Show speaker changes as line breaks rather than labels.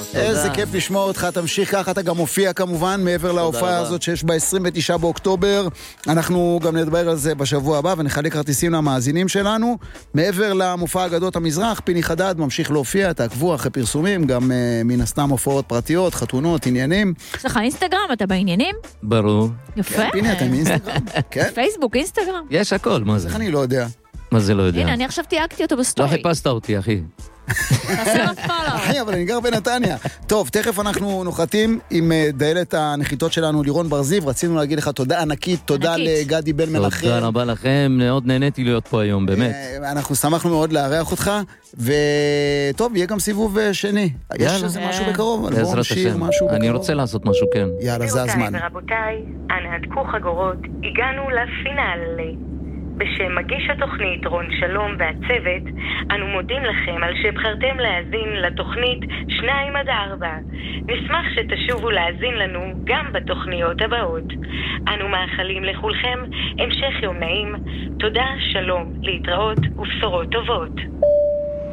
איזה כיף לשמוע אותך, תמשיך ככה, אתה גם מופיע כמובן מעבר להופעה הזאת שיש ב-29 באוקטובר, אנחנו גם נדבר על זה בשבוע הבא ונחלק כרטיסים למאזינים שלנו. מעבר למופע אגדות המזרח, פיני חדד ממשיך להופיע, תעקבו אחרי פרסומים, גם מן הסתם הופעות פרטיות, חתונות, עניינים.
יש לך אינסטגרם, אתה בעניינים?
ברור.
יפה.
פיני, אתה עם אינסטגרם? כן?
פייסבוק, אינסטגרם.
יש הכל, מה זה?
איך אני לא יודע?
מה זה לא יודע?
הנה, אני עכשיו תייגתי אותו
לא
בסטורי.
חיפשת אותי, אחי.
תעשה לו פולו.
אחי, אבל אני גר בנתניה. טוב, תכף אנחנו נוחתים עם דיילת הנחיתות שלנו, לירון בר זיו. רצינו להגיד לך תודה ענקית, תודה לגדי בן מנחם.
תודה רבה לכם, מאוד נהניתי להיות פה היום, באמת.
אנחנו שמחנו מאוד לארח אותך, וטוב, יהיה גם סיבוב שני. יש איזה משהו בקרוב? אלבום, שיר, משהו בקרוב?
אני רוצה לעשות משהו, כן.
יאללה, זה הזמן.
ורבותיי, אנא הדקו חגורות, הגענו לפינאלי. בשם מגיש התוכנית רון שלום והצוות, אנו מודים לכם על שבחרתם להאזין לתוכנית 2-4. נשמח שתשובו להאזין לנו גם בתוכניות הבאות. אנו מאחלים לכולכם המשך יום נעים. תודה, שלום, להתראות ובשורות טובות.